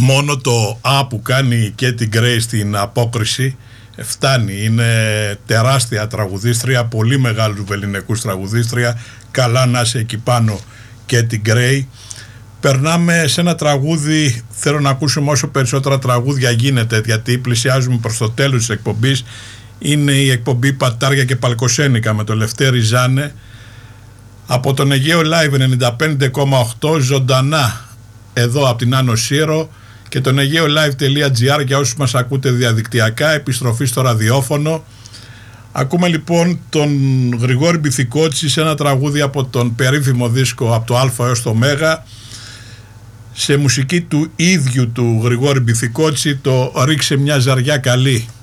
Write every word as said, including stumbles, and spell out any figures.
μόνο το «Α» που κάνει και την Γκρέι στην απόκριση φτάνει. Είναι τεράστια τραγουδίστρια, πολύ μεγάλου βεληνικούς τραγουδίστρια. Καλά να είσαι εκεί πάνω και την Γκρέι. Περνάμε σε ένα τραγούδι, θέλω να ακούσουμε όσο περισσότερα τραγούδια γίνεται, γιατί πλησιάζουμε προς το τέλος της εκπομπής. Είναι η εκπομπή Πατάρια και Παλκοσένικα με το Λευτέρη Ζάνε, από τον Αιγαίο Live ενενήντα πέντε κόμμα οκτώ, ζωντανά εδώ από την Άνω Σύρο, και τον aegeolive.gr για όσους μας ακούτε διαδικτυακά, επιστροφή στο ραδιόφωνο. Ακούμε λοιπόν τον Γρηγόρη Μπιθικότση σε ένα τραγούδι από τον περίφημο δίσκο από το Α έως το Μέγα, σε μουσική του ίδιου του Γρηγόρη Μπιθικότση, το «Ρίξε μια ζαριά καλή».